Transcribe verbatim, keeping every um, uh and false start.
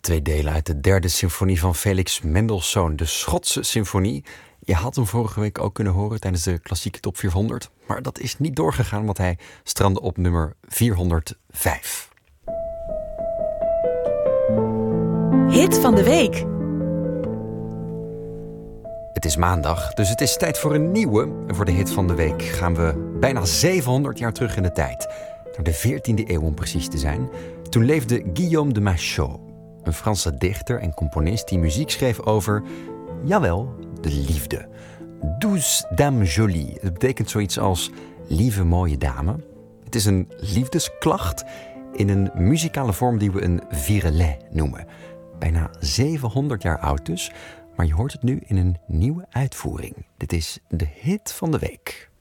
Twee delen uit de derde symfonie van Felix Mendelssohn, de Schotse symfonie. Je had hem vorige week ook kunnen horen tijdens de klassieke top vierhonderd. Maar dat is niet doorgegaan, want hij strandde op nummer vierhonderdvijf. Hit van de week. Het is maandag, dus het is tijd voor een nieuwe. En voor de hit van de week gaan we bijna zevenhonderd jaar terug in de tijd. Naar de veertiende eeuw om precies te zijn. Toen leefde Guillaume de Machaut, een Franse dichter en componist die muziek schreef over, jawel, de liefde. Douce dame jolie. Het betekent zoiets als lieve mooie dame. Het is een liefdesklacht in een muzikale vorm die we een virelet noemen. Bijna zevenhonderd jaar oud dus, maar je hoort het nu in een nieuwe uitvoering. Dit is de hit van de week.